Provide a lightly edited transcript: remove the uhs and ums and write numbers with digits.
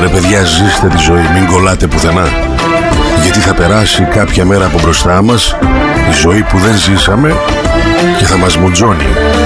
Ρε παιδιά, ζήστε τη ζωή, μην κολλάτε πουθενά. Γιατί θα περάσει κάποια μέρα από μπροστά μας η ζωή που δεν ζήσαμε και θα μας μουτζώνει.